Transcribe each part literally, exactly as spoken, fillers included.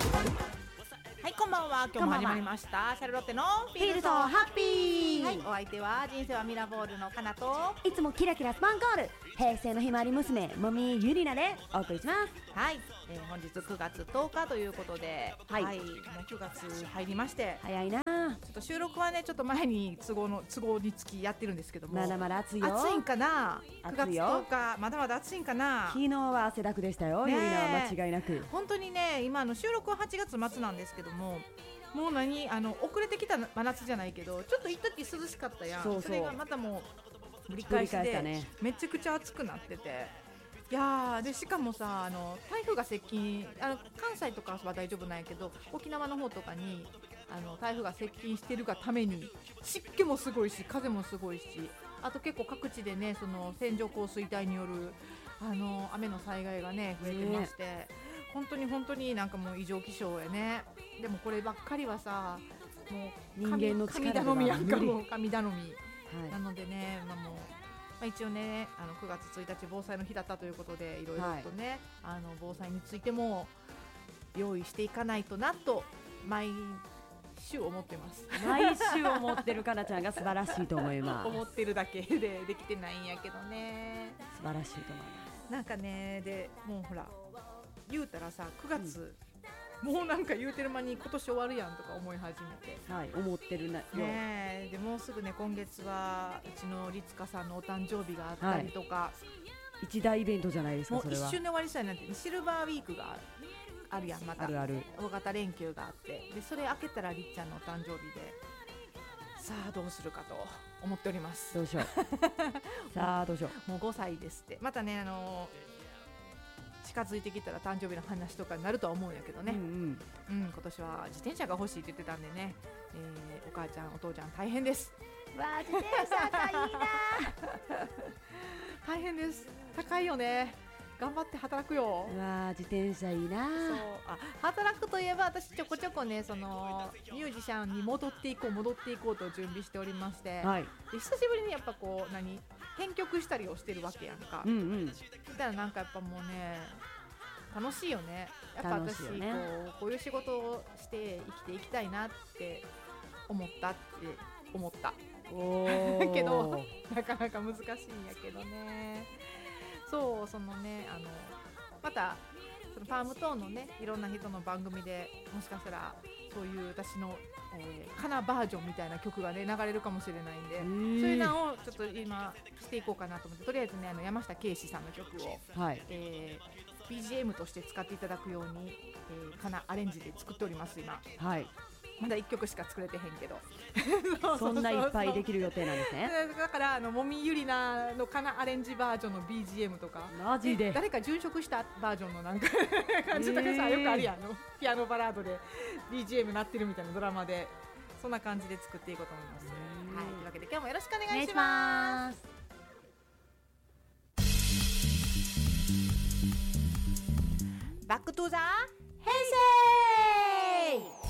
はい、こんばんは。今日も始まりましたシャルロッテのフフィールドハッピー、 はい、お相手は人生はミラーボールのかなと、 いつもキラキラスパンコール平成のひまわり娘もみゆりなでお送りします。 はい、えー、本日くがつとおかということで、 はい、 はい、もうくがつ入りまして、 早いな。 ちょっと収録はねちょっと前に都合の都合につきやってるんですけども、 まだまだ暑いよ。 暑いんかな。くがつ暑いよとおかまだまだ暑いんかな。 昨日は汗だくでしたよ、 ね、 ゆりなは間違いなく。 本当にね、今の収録ははちがつ末なんですけども、もう何あの遅れてきた真夏じゃないけど、ちょっと一時涼しかったやん。 そうそう、 それがまたもうぶり返しで、 ね、 めちゃくちゃ暑くなってて、いやでしかもさ、あの台風が接近、あの関西とかは大丈夫ないけど、沖縄の方とかにあの台風が接近してるがために湿気もすごいし風もすごいし、あと結構各地でね、その線状降水帯によるあの雨の災害がね増えてまして、ね、本当に本当になんかもう異常気象やね。でもこればっかりはさ、もう人間の力が神頼みやんか、もう神頼み、 はい、 なのでね、まあ、もう、まあ、一応ね、あのくがつついたち防災の日だったということで、いろいろとね、はい、あの防災についても用意していかないとなと毎週思ってます。 毎週思ってるかなちゃんが素晴らしいと思います。 思ってるだけでできてないんやけどね。 素晴らしいと思います。 なんかね、でもうほら言うたらさ、くがつ、うん、もうなんか言うてる間に今年終わるやんとか思い始めて、 はい、思ってるなよ、 ね、でもうすぐね、今月はうちの律香さんのお誕生日があったりとか、はい、 一大イベントじゃないですか。 もうそれは一瞬で終わりそうになって、シルバーウィークがあるやん、またあるある大型連休があって、でそれ明けたらりっちゃんのお誕生日で、さあどうするかと思っております。 どうしようさあどうしようもうごさいですって。またね、あの近づいてきたら誕生日の話とかになるとは思うんやけどね、うんうんうん、今年は自転車が欲しいって言ってたんでね、えー、お母ちゃんお父ちゃん大変です。 わあ、自転車がいいな大変です、高いよね。頑張って働くよ。 うわ、自転車いいな。 そう、あ、働くといえば私ちょこちょこね、そのミュージシャンに戻っていこう戻っていこうと準備しておりまして、はい、で久しぶりにやっぱこう何編曲したりをしてるわけやんか、うんうん、そしたらなんかやっぱもうね楽しいよね。やっぱ私、ね、こう、こういう仕事をして生きていきたいなって思ったって思ったおけどなかなか難しいんやけどね。そう、そのね、あのまたそのパームトーンのね、いろんな人の番組でもしかしたらそういう私の、えー、カナバージョンみたいな曲がね流れるかもしれないんで、そういうのをちょっと今していこうかなと思って、とりあえずね、あの山下圭史さんの曲を、はい、えー、ビージーエム として使っていただくように、えー、カナアレンジで作っております今。はい、まだいっきょくしか作れてへんけどそんないっぱいできる予定なんですね。 だからあのもみゆりなのカナアレンジバージョンの ビージーエム とか、 マジで誰か殉職したバージョンのなんか感じとかさ、よくあるやん、のピアノバラードで ビージーエム 鳴ってるみたいなドラマで、そんな感じで作っていこうと思います。はい、というわけで今日もよろしくお願いします。バックトゥザ平成。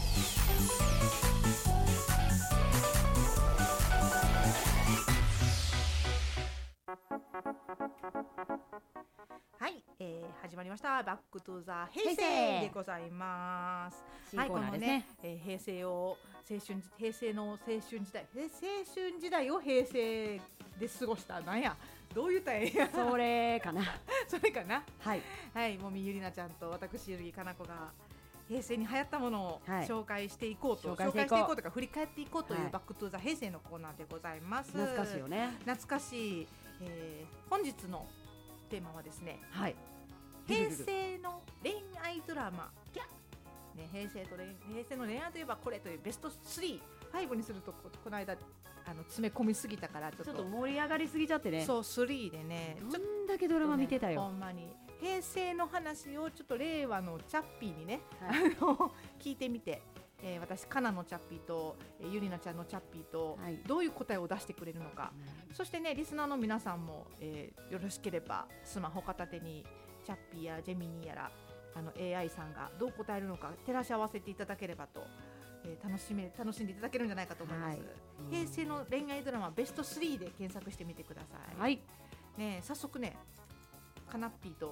はい、えー、始まりましたバックトゥザ平成でございます。 新コーナーですね。はい、このね、 えー、平成を青春平成の青春時代青春時代を平成で過ごした、なんやどう言ったらええや、 それかなそれかな。 はいはい、もみゆりなちゃんと私ゆるぎかなこが平成に流行ったものを紹介していこうと、はい、紹介していこうとか振り返っていこうという、はい、バックトゥザ平成のコーナーでございます。 懐かしいよね。 懐かしい、えー、本日のテーマはですね、はい、平成の恋愛ドラマ、ね、平成と平成の恋愛といえばこれというベストスリー、ごにすると こ, この間あの詰め込みすぎたからちょっとちょっと盛り上がりすぎちゃってね。 そうスリーでね、 どんだけドラマ見てたよ、 ね、ほんまに平成の話をちょっと令和のチャッピーにね、はい、あの聞いてみて、えー、私カナのチャッピーと、えー、ゆりなちゃんのチャッピーと、はい、どういう答えを出してくれるのか、うん、そしてねリスナーの皆さんも、えー、よろしければスマホ片手にチャッピーやジェミニーやらあの エーアイ さんがどう答えるのか照らし合わせていただければと、えー、楽しめ楽しんでいただけるんじゃないかと思います。はい、平成の恋愛ドラマベストスリーで検索してみてください。はい、ね、早速ねカナッピーと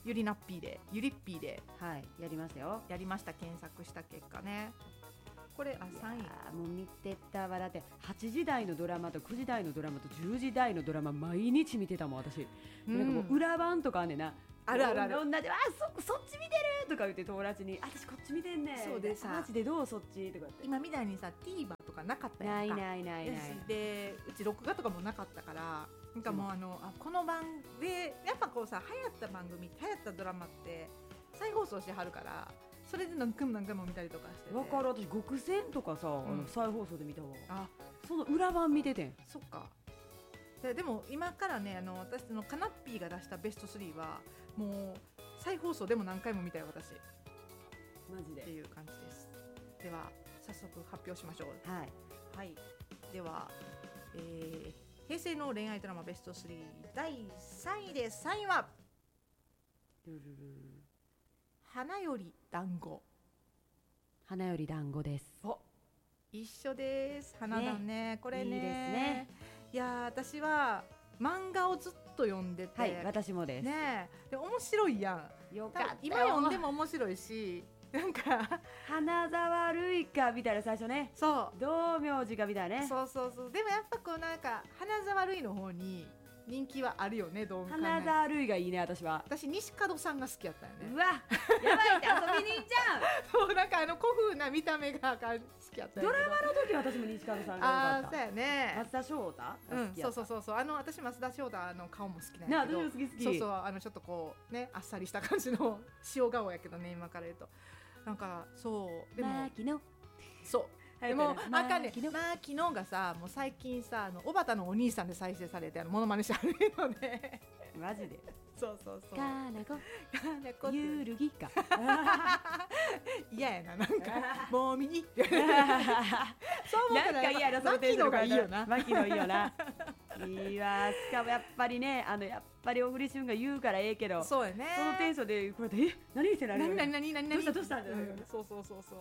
ゆりなっぴーでゆりっぴーで、 はい、やりましたよ。 やりました。検索した結果ね、これあさんい。 もう見てたわ。だってはちじ台のドラマとくじ台のドラマとじゅうじ台のドラマ毎日見てたもん私、うん、なんかもう裏番とかあんねんな。 あるあるある。 同じ、あ、そ、そっち見てるとか言って友達に、私こっち見てんねん。 そうでさ、 マジでどうそっちとかって。 今みたいにさ TVer とかなかったやんか。 ないないないない。 でうち録画とかもなかったから、なんかもうあの、あこの番でやっぱこうさ、流行った番組流行ったドラマって再放送しはるから、それで何回も何回も見たりとかしてて。 わかる。私極戦とかさ、うん、あの再放送で見たわ。 あ、 その裏番見ててん。 そっか。で, でも今からね、あの私のカナッピーが出したベストスリーはもう再放送でも何回も見たよ私。 マジでっていう感じです。では早速発表しましょう。 はい、 はい、では、えー、平成の恋愛ドラマベストスリーだいさんいです。さんいはルルル花より団子。 花より団子です。 お、一緒です。花だ ね, ねこれね。いいですね。いや私は漫画をずっと読んでて、 はい、私もです。 ねで面白いやん。 よかったよ。 今読んでも面白いし、なんか花沢類かみたいな最初ね。 そう。 道明寺かみたいなね。 そうそうそう。でもやっぱこうなんか花沢類の方に人気はあるよね。どう考え花沢類がいいね私は。 私西門さんが好きやったよね。 うわ、やばいって遊びに行っちゃう。 そうなんかあの古風な見た目が好きやったよ。 ドラマの時私も西門さんが良かった。 ああそうやね。 松田翔太。 うん、そうそうそうそう。あの私松田翔太の顔も好きなんやけど。 ね、私も好き好き。 そうそう、あのちょっとこうねあっさりした感じの塩顔やけどね、今から言うとなんかそうでも牧野そうでもあかんね、まあ昨日がさ、もう最近さ、あの小畑のお兄さんで再生されて、あのモノマネしてあるのでマジでそうそうそう。 かなこかなこゆるぎか嫌やな、なんかもみにってそう思ったらなんか嫌な、その牧野がいいよな。 牧野いいよないいわ。しかもやっぱりね、あのやっぱり小栗旬が言うからええけど、 そうやね。 そのテンションでこれでえ何してられる何何何何どうしたどうした、うん、 そうそうそうそう。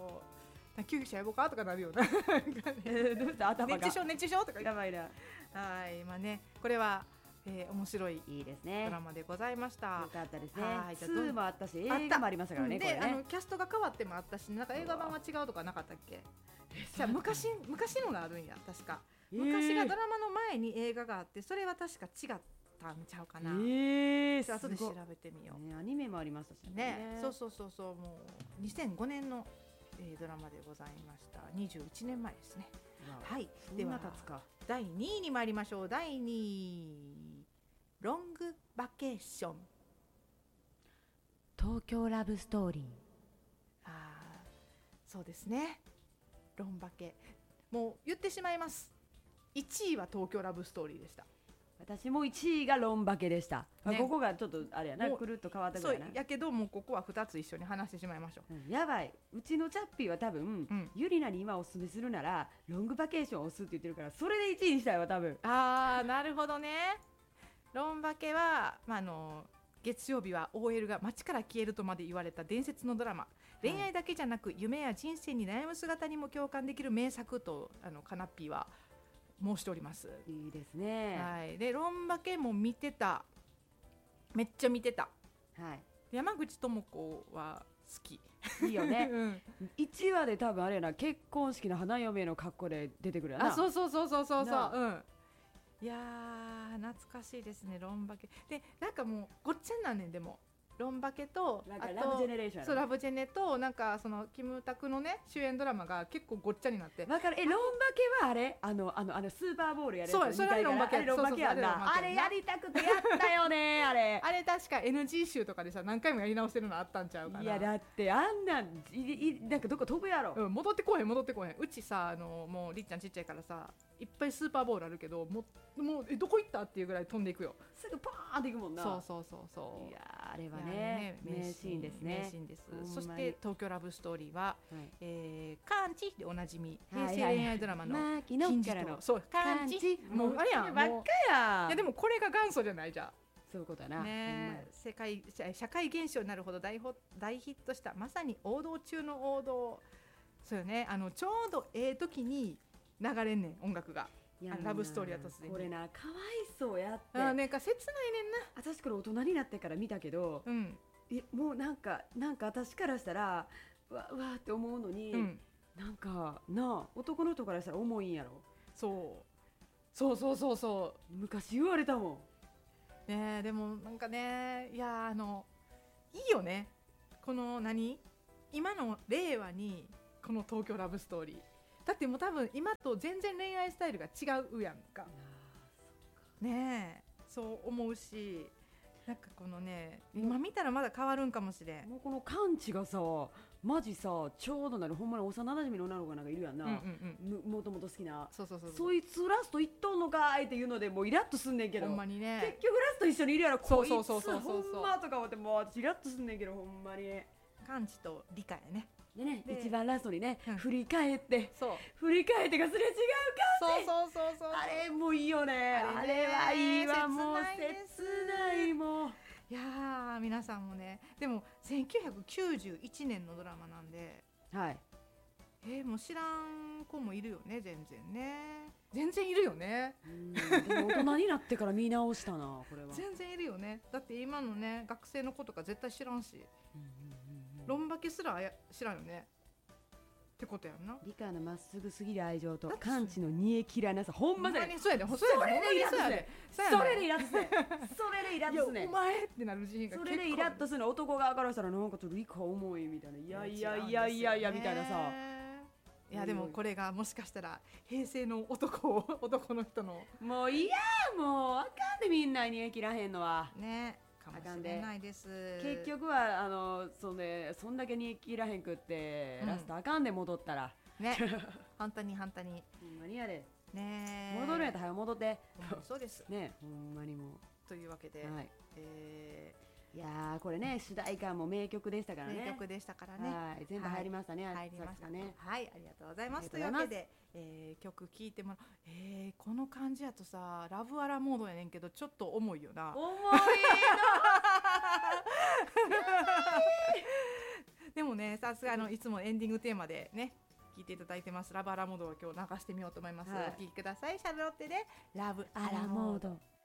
救急車呼ぼうかとかなるよな。どうした頭が熱中症熱中症とかやばいな。 はい、まあね、これは、えー、面白いいいですねドラマでございました。 よかったですね。 はい、 ツーもあったし映画もありましたからね。 で、 これね、 あのキャストが変わってもあったし、なんか映画版は違うとかなかったっけ？じゃあ昔昔のがあるんや確か。昔がドラマの前に映画があって、それは確か違ったんちゃうかな。 ええー、 じゃあ後で調べてみよう。 ね、アニメもありましたしね。 ね、そうそうそうそう、もうにせんごねんの、えー、ドラマでございました。にじゅういちねんまえですね。はい。 では経つか。 だいにいに参りましょう。だいにい、ロングバケーション。 東京ラブストーリー。 ああ、そうですね。ロンバケ。もう言ってしまいます。いちいは東京ラブストーリーでした。 私もいちいがロンバケでした、ね、ここがちょっとあれやな、くるっと変わったぐらいな。 そうやけどもうここはふたつ一緒に話してしまいましょう、 うん、やばい。うちのチャッピーは多分、うん、ゆりなに今おすすめするならロングバケーションを押すって言ってるから、それでいちいにしたいわ多分。 あーなるほどね。ロンバケは、まあ、あの月曜日は オーエル が街から消えるとまで言われた伝説のドラマ、恋愛だけじゃなく夢や人生に悩む姿にも共感できる名作とあのカナッピーは申しております。 いいですね。 はい、でロンバケも見てた、めっちゃ見てた、 はい、 山口智子は好き。 いいよね、 うん、 いちわで多分あれやな、結婚式の花嫁の格好で出てくるやな。 あ、そうそうそうそうそうそう、うん、いやー懐かしいですね、ロンバケで。なんかもうごっちゃになんねん。でもロンバケとなんかラブジェネレーション、 そうラブジェネとなんかそのキムタクのね主演ドラマが結構ごっちゃになって。 わかる。え、ロンバケはあれあのあのあのスーパーボールやるやつ。 そう、それはロンバケ。 あれロンバケやんな。あれやりたくてやったよねあれ。 あれ確か エヌジー 集とかでさ何回もやり直してるのあったんちゃうかな。 いやだってあんなんいいなんかどこ飛ぶやろ、 うん、戻ってこへん戻ってこへん。うちさあのもうりっちゃんちっちゃいからさいっぱいスーパーボールあるけど、もうもうえどこ行ったっていうぐらい飛んでいくよ。 すぐパーンっていくもんな。 そうそうそうそう。 いやあれはね名シーンですね。 名シーンです。そして東京ラブストーリーは、はい、えー、カンチでおなじみ平成恋愛ドラマの金次と、 そうカンチもうあれやんばっかや。 いやでもこれが元祖じゃないじゃん。 そういうことだな、 ね、世界社会現象になるほど 大, 大ヒットしたまさに王道中の王道。そうよね、あのちょうどええ時に流れんねん音楽が。ラブストーリーは突然これな、かわいそうやって。 あ、なんか切ないねんな。 私これ大人になってから見たけど、 うん、 えもうなんかなんか私からしたらわわーって思うのに、うん、なんかなあ男の人からしたら重いんやろ。 そうそうそうそうそう昔言われたもんね。えでもなんかね、いやあのいいよね、この何今の令和にこの東京ラブストーリーだってもう多分今と全然恋愛スタイルが違うやんか。ねえそう思うし、なんかこのね今見たらまだ変わるんかもしれん。 もうこの感知がさマジさちょうどなるほんまに幼馴染の女の子がなんかいるやんな、うんうんうん、もともと好きなそうそうそうそう、 そいつラストいっとんのかいっていうのでもうイラッとすんねんけど、 ほんまにね結局ラスト一緒にいるやろこいつそうそうそうそうほんまとか思ってもうイラッとすんねんけどほんまに感知と理解ね。 でねで一番ラストにね、 うん、 振り返ってそう振り返ってがすれ違う感じ、 そうそうそうそう、 あれもいいよね、あれはいいわ、もう切ないもう。 いやー皆さんもね、でもせんきゅうひゃくきゅうじゅういちねんのドラマなんで、 はい、 えー、もう知らん子もいるよね、全然ね、全然いるよね。 うんでも大人になってから見直したなこれは。 全然いるよね。だって今のね学生の子とか絶対知らんし、うんうんうんうん、ロンバケすら知らんよねってことやんな。 理科のまっすぐすぎる愛情と感知の煮え切らなさ、ほんまだね。 そうやで、 それでイラッとする。それでイラッとする。それでイラッとする。 お前ってなる自信が結構。 それでイラッとするの、男側からしたらなんかちょっと理科重いみたいな、いやいやいやいやいやみたいなさ。 いやでもこれがもしかしたら平成の男を男の人のもういやもうあかんでみんな煮え切らへんのは。 ね。かもしれないです。 結局はあのそんでそんだけ煮え切らへんくって、うん、ラストあかんで戻ったら。 ね、本当に本当に。 ほんまにやで。 ね、 戻るんやったら早く戻って。 そうです。 ね、ほんまにもう。 というわけで、はい、えー、いやーこれね主題歌も名曲でしたからね。 名曲でしたからね。 はい、全部入りましたね。 はい、入りましたね。 はい、ありがとうございます。というわけで、えー、曲聴いてもらう。えー、この感じやとさ、ラブアラモードやねんけどちょっと重いよな。 重いな。 でもね、さすがのいつもエンディングテーマでね聴いていただいてますラブアラモードを今日流してみようと思います。はい、お聴きください。シャルロッテでラブアラモード。